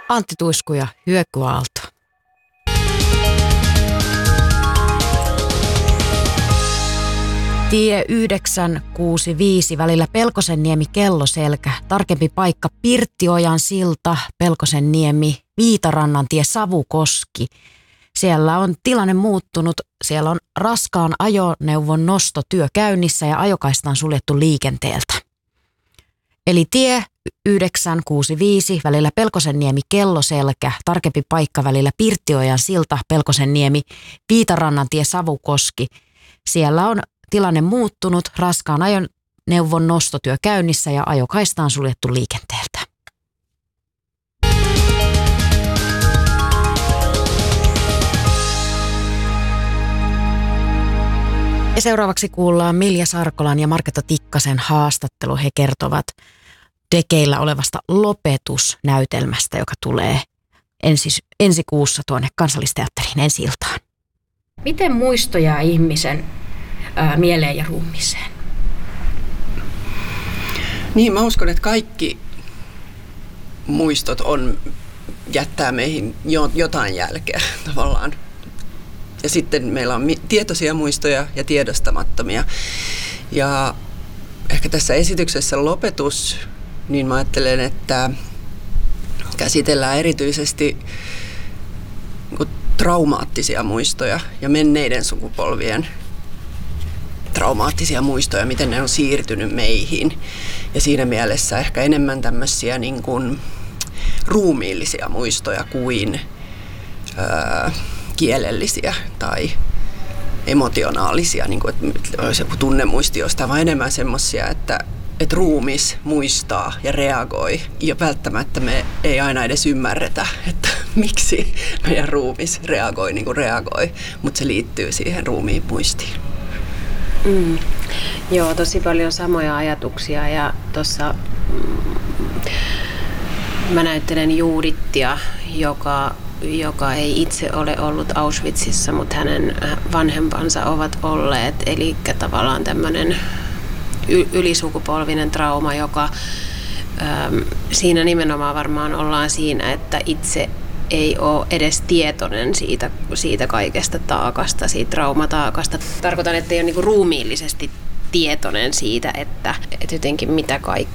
Antti Tuisku ja Hyökky Aalto. Tie 965 välillä Pelkosenniemi Kelloselkä, tarkempi paikka Pirttiojan silta, Pelkosenniemi, Viitarannan tie Savukoski. Siellä on tilanne muuttunut, siellä on raskaan ajoneuvon nostotyö käynnissä ja ajokaista on suljettu liikenteeltä. Eli tie 965 välillä Pelkosenniemi Kelloselkä, tarkempi paikka välillä Pirttiojan silta, Pelkosenniemi, Viitarannan tie Savukoski. Siellä on tilanne muuttunut, raskaan ajoneuvon nostotyö käynnissä ja ajokaista on suljettu liikenteeltä. Ja seuraavaksi kuullaan Milja Sarkolan ja Marketa Tikkasen haastattelu. He kertovat tekeillä olevasta lopetusnäytelmästä, joka tulee ensi kuussa tuonne Kansallisteatteriin ensi-iltaan. Miten muisto jää ihmisen mieleen ja ruumiiseen? Niin, mä uskon, että kaikki muistot jättää meihin jotain jälkeä tavallaan. Ja sitten meillä on tietoisia muistoja ja tiedostamattomia. Ja ehkä tässä esityksessä lopetus, niin mä ajattelen, että käsitellään erityisesti traumaattisia muistoja ja menneiden sukupolvien traumaattisia muistoja, miten ne on siirtynyt meihin. Ja siinä mielessä ehkä enemmän tämmöisiä niin kuin ruumiillisia muistoja kuin kielellisiä tai emotionaalisia, niin kuin, että olisi joku tunnemuisti jostain, vaan enemmän semmoisia, että ruumis muistaa ja reagoi. Ja välttämättä me ei aina edes ymmärretä, että miksi meidän ruumis reagoi niin kuin reagoi, mutta se liittyy siihen ruumiin muistiin. Joo, tosi paljon samoja ajatuksia ja tuossa mä näyttelen Juudittia, joka ei itse ole ollut Auschwitzissa, mutta hänen vanhempansa ovat olleet. Eli tavallaan tämmöinen ylisukupolvinen trauma, joka siinä nimenomaan varmaan ollaan siinä, että itse ei ole edes tietoinen siitä kaikesta taakasta, siitä traumataakasta. Tarkoitan, että ei ole niinku ruumiillisesti tietoinen siitä, että jotenkin mitä kaikkea